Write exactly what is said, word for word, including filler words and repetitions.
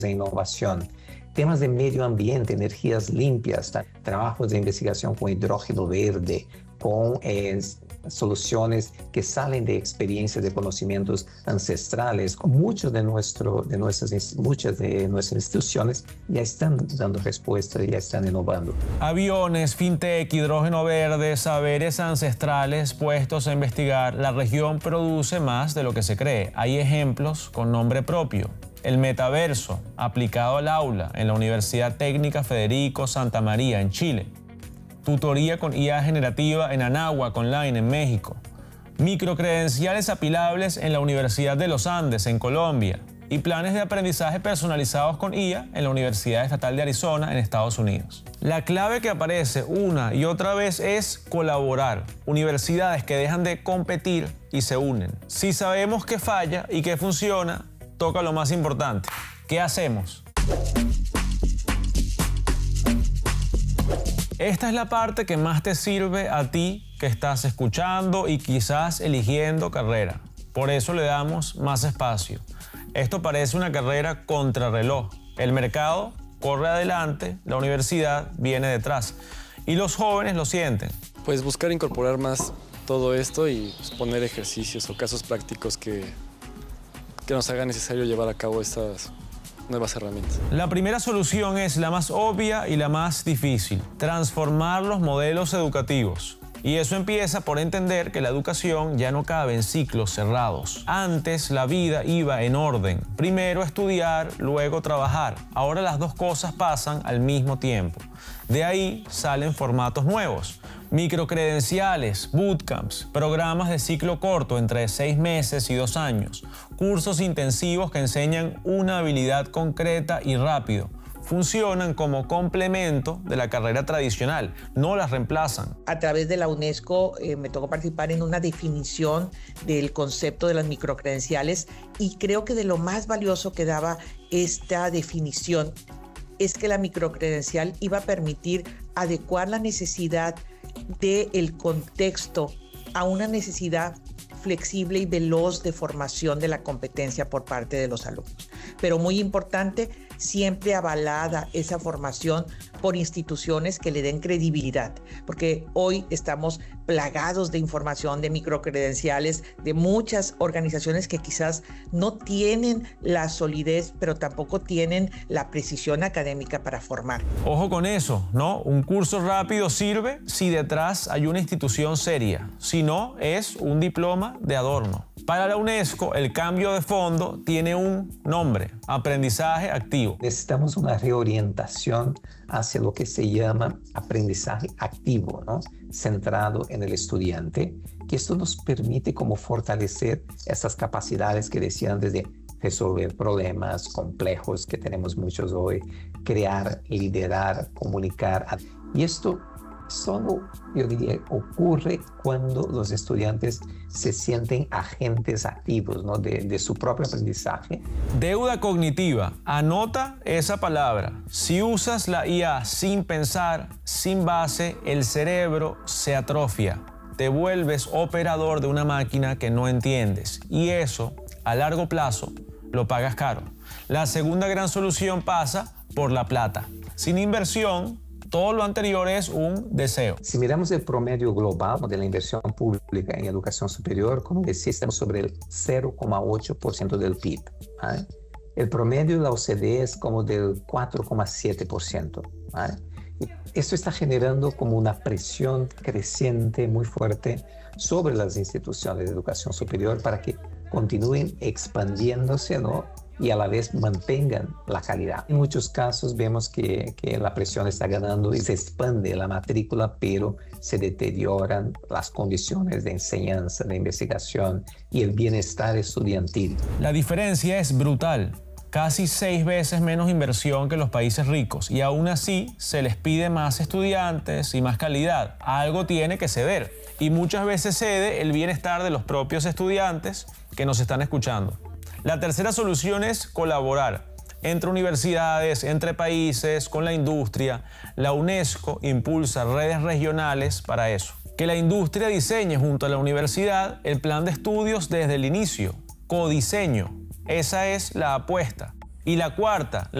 de innovación, temas de medio ambiente, energías limpias, trabajos de investigación con hidrógeno verde, con eh, soluciones que salen de experiencias, de conocimientos ancestrales. Muchos de, nuestro, de nuestras, muchas de nuestras instituciones ya están dando respuestas, ya están innovando. Aviones, fintech, hidrógeno verde, saberes ancestrales puestos a investigar. La región produce más de lo que se cree. Hay ejemplos con nombre propio. El metaverso, aplicado al aula en la Universidad Técnica Federico Santa María, en Chile. Tutoría con I A generativa en Anáhuac Online, en México. Microcredenciales apilables en la Universidad de los Andes, en Colombia. Y planes de aprendizaje personalizados con I A en la Universidad Estatal de Arizona, en Estados Unidos. La clave que aparece una y otra vez es colaborar. Universidades que dejan de competir y se unen. Si sabemos qué falla y qué funciona, toca lo más importante. ¿Qué hacemos? Esta es la parte que más te sirve a ti que estás escuchando y quizás eligiendo carrera. Por eso le damos más espacio. Esto parece una carrera contrarreloj. El mercado corre adelante, la universidad viene detrás. Y los jóvenes lo sienten. Pues buscar incorporar más todo esto y pues, poner ejercicios o casos prácticos que, que nos haga necesario llevar a cabo estas nuevas herramientas. La primera solución es la más obvia y la más difícil: transformar los modelos educativos. Y eso empieza por entender que la educación ya no cabe en ciclos cerrados. Antes la vida iba en orden. Primero estudiar, luego trabajar. Ahora las dos cosas pasan al mismo tiempo. De ahí salen formatos nuevos. Microcredenciales, bootcamps, programas de ciclo corto entre seis meses y dos años, cursos intensivos que enseñan una habilidad concreta y rápido. Funcionan como complemento de la carrera tradicional, no las reemplazan. A través de la UNESCO eh, me tocó participar en una definición del concepto de las microcredenciales y creo que de lo más valioso que daba esta definición es que la microcredencial iba a permitir adecuar la necesidad del contexto a una necesidad flexible y veloz de formación de la competencia por parte de los alumnos. Pero muy importante, siempre avalada esa formación por instituciones que le den credibilidad, porque hoy estamos plagados de información, de microcredenciales, de muchas organizaciones que quizás no tienen la solidez, pero tampoco tienen la precisión académica para formar. Ojo con eso, ¿no? Un curso rápido sirve si detrás hay una institución seria, si no, es un diploma de adorno. Para la UNESCO, el cambio de fondo tiene un nombre: aprendizaje activo. Necesitamos una reorientación hacia lo que se llama aprendizaje activo, ¿no? Centrado en el estudiante, que esto nos permite como fortalecer esas capacidades que decía antes de resolver problemas complejos que tenemos muchos hoy, crear, liderar, comunicar. Y esto solo, yo diría, ocurre cuando los estudiantes se sienten agentes activos, ¿no? de, de su propio aprendizaje. Deuda cognitiva. Anota esa palabra. Si usas la I A sin pensar, sin base, el cerebro se atrofia. Te vuelves operador de una máquina que no entiendes. Y eso, a largo plazo, lo pagas caro. La segunda gran solución pasa por la plata. Sin inversión, todo lo anterior es un deseo. Si miramos el promedio global de la inversión pública en educación superior, como decía, estamos sobre el cero coma ocho por ciento del P I B. ¿Vale? El promedio de la O C D E es como del cuatro coma siete por ciento. ¿Vale? Esto está generando como una presión creciente muy fuerte sobre las instituciones de educación superior para que continúen expandiéndose, ¿no? Y a la vez mantengan la calidad. En muchos casos vemos que, que la presión está ganando y se expande la matrícula, pero se deterioran las condiciones de enseñanza, de investigación y el bienestar estudiantil. La diferencia es brutal. Casi seis veces menos inversión que los países ricos y aún así se les pide más estudiantes y más calidad. Algo tiene que ceder y muchas veces cede el bienestar de los propios estudiantes que nos están escuchando. La tercera solución es colaborar entre universidades, entre países, con la industria. La UNESCO impulsa redes regionales para eso. Que la industria diseñe junto a la universidad el plan de estudios desde el inicio. Codiseño. Esa es la apuesta. Y la cuarta,